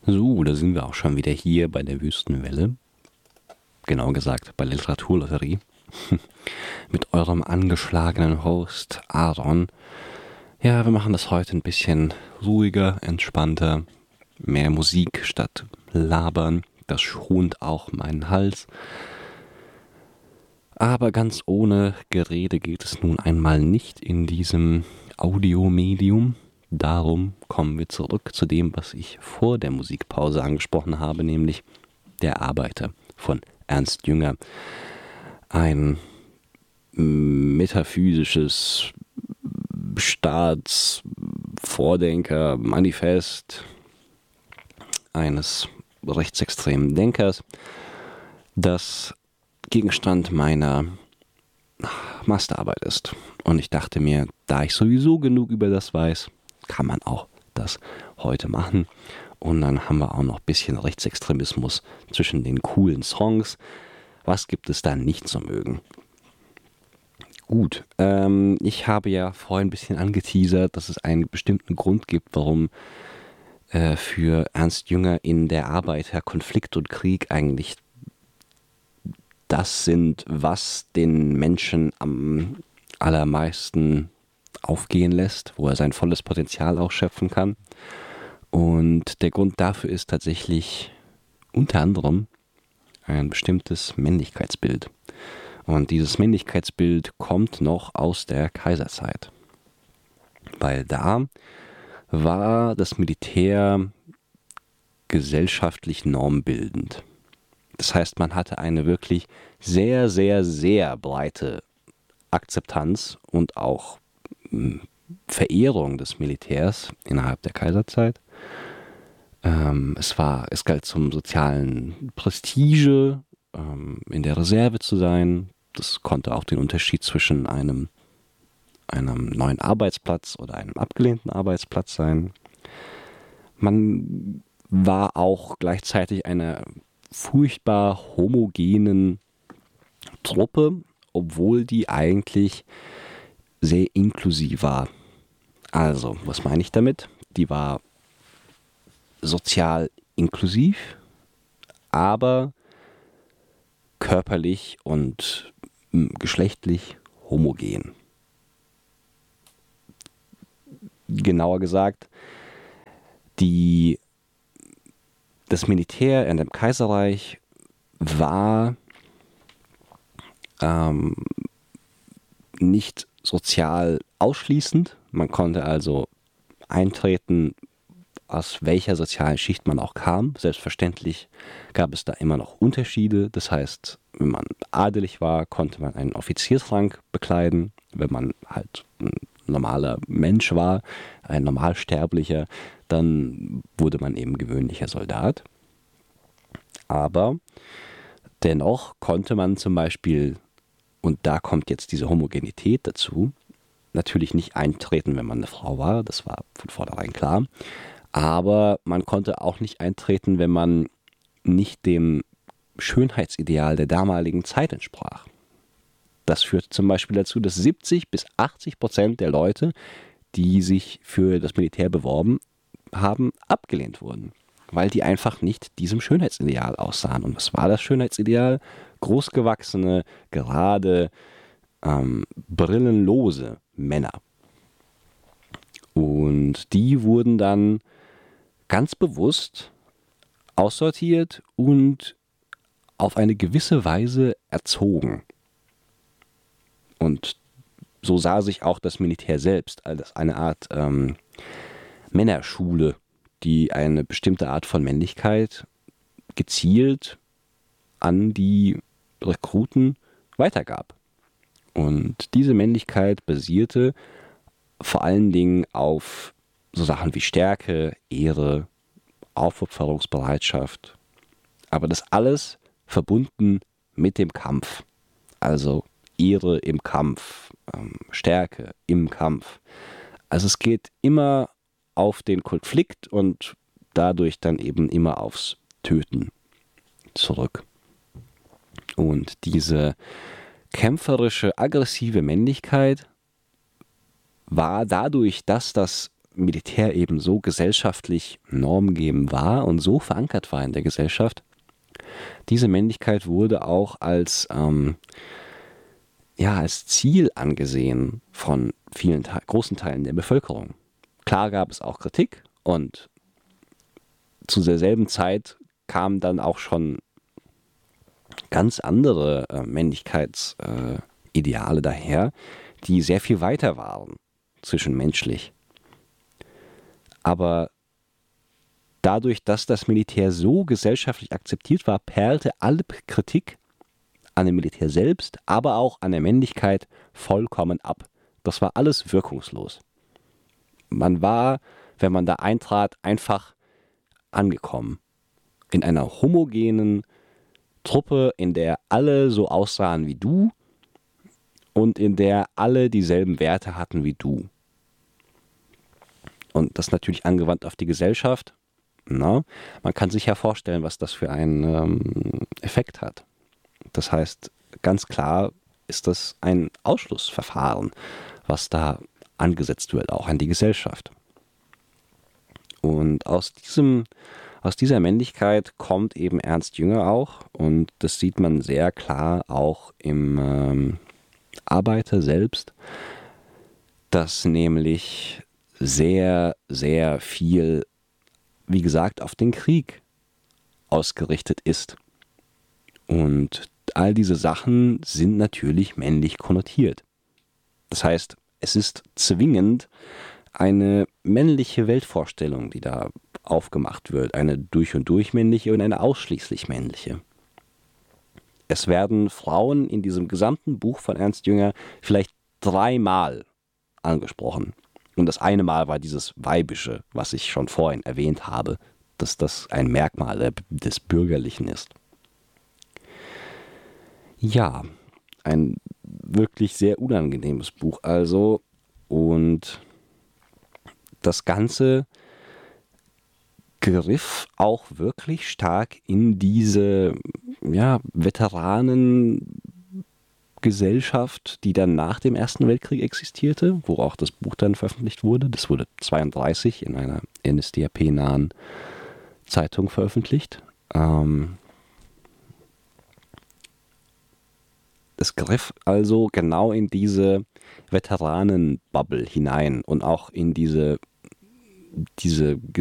So, da sind wir auch schon wieder hier bei der Wüstenwelle. Genau gesagt, bei der Literaturlotterie. Mit eurem angeschlagenen Host Aaron. Ja, wir machen das heute ein bisschen ruhiger, entspannter. Mehr Musik statt Labern. Das schont auch meinen Hals. Aber ganz ohne Gerede geht es nun einmal nicht in diesem Audiomedium. Darum kommen wir zurück zu dem, was ich vor der Musikpause angesprochen habe, nämlich Der Arbeiter von Ernst Jünger. Ein metaphysisches Staatsvordenker, Manifest eines rechtsextremen Denkers, das Gegenstand meiner Masterarbeit ist. Und ich dachte mir, da ich sowieso genug über das weiß, kann man auch das heute machen. Und dann haben wir auch noch ein bisschen Rechtsextremismus zwischen den coolen Songs. Was gibt es da nicht zu mögen? Gut, ich habe ja vorhin ein bisschen angeteasert, dass es einen bestimmten Grund gibt, warum für Ernst Jünger in der Arbeit Konflikt und Krieg eigentlich das sind, was den Menschen am allermeisten aufgehen lässt, wo er sein volles Potenzial ausschöpfen kann. Und der Grund dafür ist tatsächlich unter anderem ein bestimmtes Männlichkeitsbild. Und dieses Männlichkeitsbild kommt noch aus der Kaiserzeit. Weil da war das Militär gesellschaftlich normbildend. Das heißt, man hatte eine wirklich sehr, sehr, sehr breite Akzeptanz und auch Verehrung des Militärs innerhalb der Kaiserzeit. Es galt zum sozialen Prestige, in der Reserve zu sein. Das konnte auch den Unterschied zwischen einem neuen Arbeitsplatz oder einem abgelehnten Arbeitsplatz sein. Man war auch gleichzeitig einer furchtbar homogenen Truppe, obwohl die eigentlich sehr inklusiv war. Also, was meine ich damit? Die war sozial inklusiv, aber körperlich und geschlechtlich homogen. Genauer gesagt, das Militär in dem Kaiserreich war nicht sozial ausschließend. Man konnte also eintreten, aus welcher sozialen Schicht man auch kam. Selbstverständlich gab es da immer noch Unterschiede. Das heißt, wenn man adelig war, konnte man einen Offiziersrang bekleiden. Wenn man halt ein normaler Mensch war, ein Normalsterblicher, dann wurde man eben gewöhnlicher Soldat. Aber dennoch konnte man zum Beispiel, und da kommt jetzt diese Homogenität dazu, natürlich nicht eintreten, wenn man eine Frau war, das war von vornherein klar. Aber man konnte auch nicht eintreten, wenn man nicht dem Schönheitsideal der damaligen Zeit entsprach. Das führte zum Beispiel dazu, dass 70-80% der Leute, die sich für das Militär beworben haben, abgelehnt wurden, weil die einfach nicht diesem Schönheitsideal aussahen. Und was war das Schönheitsideal? Großgewachsene, gerade, brillenlose Männer. Und die wurden dann ganz bewusst aussortiert und auf eine gewisse Weise erzogen. Und so sah sich auch das Militär selbst als eine Art Männerschule, die eine bestimmte Art von Männlichkeit gezielt an die Rekruten weitergab. Und diese Männlichkeit basierte vor allen Dingen auf so Sachen wie Stärke, Ehre, Aufopferungsbereitschaft. Aber das alles verbunden mit dem Kampf. Also Ehre im Kampf, Stärke im Kampf. Also es geht immer auf den Konflikt und dadurch dann eben immer aufs Töten zurück. Und diese kämpferische, aggressive Männlichkeit war dadurch, dass das Militär eben so gesellschaftlich normgebend war und so verankert war in der Gesellschaft, diese Männlichkeit wurde auch als Ziel angesehen von vielen großen Teilen der Bevölkerung. Klar gab es auch Kritik und zu derselben Zeit kamen dann auch schon ganz andere Männlichkeitsideale daher, die sehr viel weiter waren zwischenmenschlich. Aber dadurch, dass das Militär so gesellschaftlich akzeptiert war, perlte alle Kritik an dem Militär selbst, aber auch an der Männlichkeit vollkommen ab. Das war alles wirkungslos. Man war, wenn man da eintrat, einfach angekommen. In einer homogenen Truppe, in der alle so aussahen wie du und in der alle dieselben Werte hatten wie du. Und das natürlich angewandt auf die Gesellschaft. Na, man kann sich ja vorstellen, was das für einen Effekt hat. Das heißt, ganz klar ist das ein Ausschlussverfahren, was da angesetzt wird, auch an die Gesellschaft. Und aus dieser Männlichkeit kommt eben Ernst Jünger auch. Und das sieht man sehr klar auch im Arbeiter selbst, dass nämlich sehr, sehr viel, wie gesagt, auf den Krieg ausgerichtet ist. Und all diese Sachen sind natürlich männlich konnotiert. Das heißt, es ist zwingend eine männliche Weltvorstellung, die da aufgemacht wird. Eine durch und durch männliche und eine ausschließlich männliche. Es werden Frauen in diesem gesamten Buch von Ernst Jünger vielleicht 3-mal angesprochen. Und das eine Mal war dieses Weibische, was ich schon vorhin erwähnt habe, dass das ein Merkmal des Bürgerlichen ist. Ja, ein wirklich sehr unangenehmes Buch also. Und das Ganze griff auch wirklich stark in diese Veteranengesellschaft, die dann nach dem Ersten Weltkrieg existierte, wo auch das Buch dann veröffentlicht wurde. Das wurde 1932 in einer NSDAP-nahen Zeitung veröffentlicht. Es griff also genau in diese Veteranenbubble hinein und auch in diese